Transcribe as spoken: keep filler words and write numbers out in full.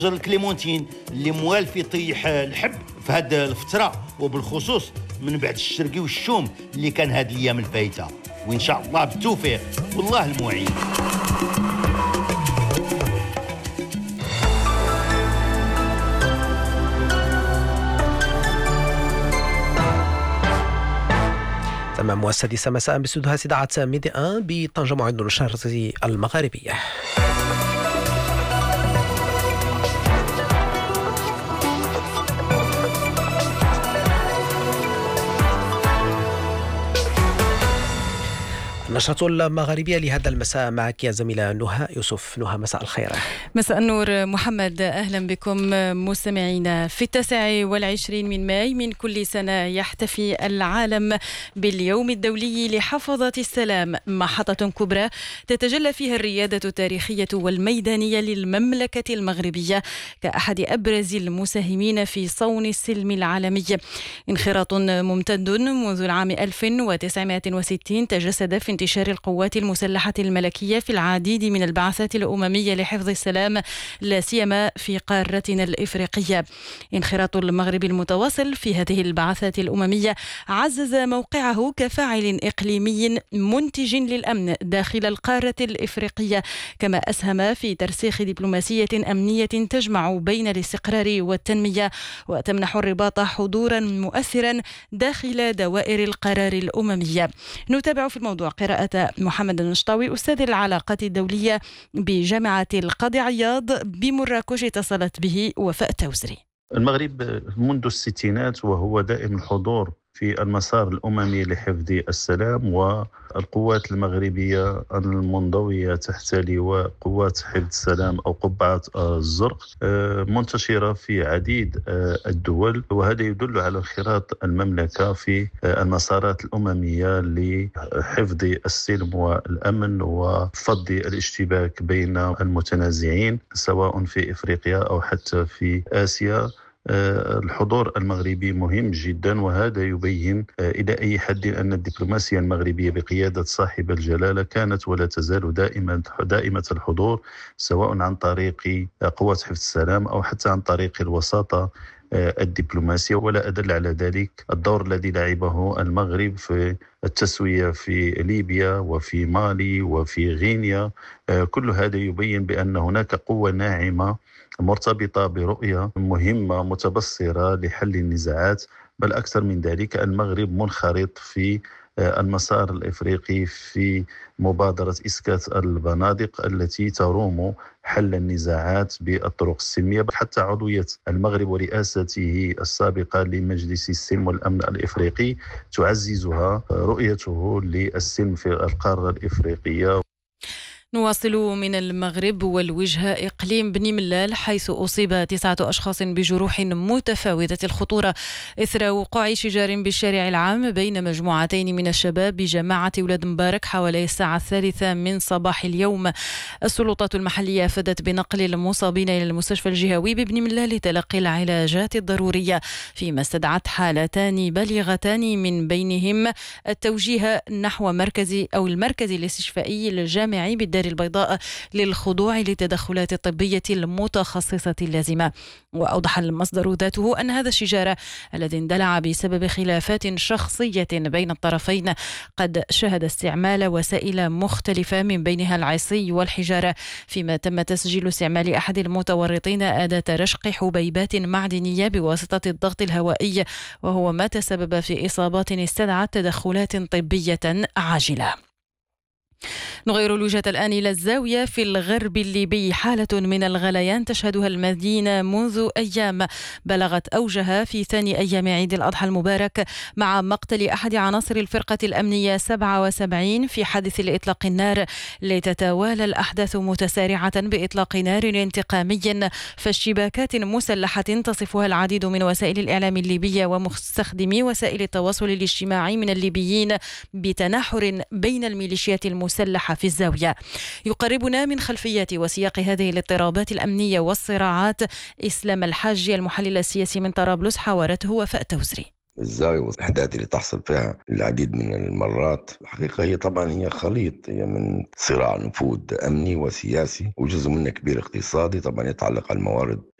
الكليمونتين اللي موالف يطيح الحب في هذه الفترة، وبالخصوص من بعد الشرقي والشوم اللي كان هذه الأيام الفايتة، وإن شاء الله بالتوفيق والله المعين. تمام. والسادسة مساء باستوديوهات إذاعة ميدي آن بطنجة موعد النشرة المغاربية. النشرة المغاربية لهذا المساء معك يا زميلة نهى يوسف. نهى، مساء الخير. مساء النور محمد، أهلا بكم مستمعينا. في التاسع والعشرين من ماي من كل سنة يحتفي العالم باليوم الدولي لحفظة السلام، محطة كبرى تتجلى فيها الريادة التاريخية والميدانية للمملكة المغربية كأحد أبرز المساهمين في صون السلم العالمي. انخراط ممتد منذ العام ألف وتسعمائة وستين تجسد في انتشار القوات المسلحة الملكية في العديد من البعثات الأممية لحفظ السلام، لا سيما في قارتنا الإفريقية. انخراط المغرب المتواصل في هذه البعثات الأممية عزز موقعه كفاعل إقليمي منتج للأمن داخل القارة الإفريقية، كما أسهم في ترسيخ دبلوماسية أمنية تجمع بين الاستقرار والتنمية وتمنح الرباط حضورا مؤثرا داخل دوائر القرار الأممية. نتابع في الموضوع قراءة محمد النشطاوي أستاذ العلاقات الدولية بجامعة القاضي عياض بمراكش. اتصلت به وفاء توزري. المغرب منذ الستينات وهو دائم الحضور في المسار الأممي لحفظ السلام، والقوات المغربية المنضوية تحت لواء قوات حفظ السلام أو قبعة الزرق منتشرة في عديد الدول، وهذا يدل على انخراط المملكة في المسارات الأممية لحفظ السلم والأمن وفض الاشتباك بين المتنازعين سواء في إفريقيا أو حتى في آسيا. الحضور المغربي مهم جدا، وهذا يبين إلى أي حد أن الدبلوماسية المغربية بقيادة صاحب الجلالة كانت ولا تزال دائما دائمة الحضور، سواء عن طريق قوات حفظ السلام أو حتى عن طريق الوساطة الدبلوماسية. ولا أدل على ذلك الدور الذي لعبه المغرب في التسوية في ليبيا وفي مالي وفي غينيا. كل هذا يبين بأن هناك قوة ناعمة مرتبطة برؤية مهمة متبصرة لحل النزاعات، بل أكثر من ذلك المغرب منخرط في المسار الإفريقي في مبادرة إسكات البنادق التي تروم حل النزاعات بالطرق السلمية. حتى عضوية المغرب ورئاسته السابقة لمجلس السلم والأمن الإفريقي تعززها رؤيته للسلم في القارة الإفريقية. نواصل من المغرب والوجهة إقليم بني ملال، حيث أصيب تسعة أشخاص بجروح متفاوتة الخطورة إثر وقوع شجار بالشارع العام بين مجموعتين من الشباب بجماعة ولاد مبارك حوالي الساعة الثالثة من صباح اليوم. السلطات المحلية أفادت بنقل المصابين إلى المستشفى الجهوي ببني ملال لتلقي العلاجات الضرورية، فيما استدعت حالتان بالغتان من بينهم التوجيه نحو مركز أو المركز الاستشفائي الجامعي بالدار البيضاء للخضوع للتدخلات الطبية المتخصصة اللازمة. وأوضح المصدر ذاته أن هذا الشجار الذي اندلع بسبب خلافات شخصية بين الطرفين قد شهد استعمال وسائل مختلفة من بينها العصي والحجارة، فيما تم تسجيل استعمال أحد المتورطين أداة رشق حبيبات معدنية بواسطة الضغط الهوائي، وهو ما تسبب في إصابات استدعت تدخلات طبية عاجلة. نغير الوجهة الآن إلى الزاوية في الغرب الليبي. حالة من الغليان تشهدها المدينة منذ أيام بلغت أوجها في ثاني أيام عيد الأضحى المبارك مع مقتل أحد عناصر الفرقة الأمنية سبعة وسبعين في حادث الإطلاق النار. لتتوالى الأحداث متسارعة بإطلاق نار انتقامي، فاشتباكات مسلحة تصفها العديد من وسائل الإعلام الليبية ومستخدمي وسائل التواصل الاجتماعي من الليبيين بتناحر بين الميليشيات المسلحة في الزاوية. يقربنا من خلفيات وسياق هذه الاضطرابات الأمنية والصراعات إسلام الحاج المحلل السياسي من طرابلس، حاورته وفاء توزري. الزاوية والأحداث اللي تحصل فيها العديد من المرات. الحقيقة هي طبعا هي خليط، هي من صراع نفوذ أمني وسياسي، وجزء منه كبير اقتصادي طبعا يتعلق على الموارد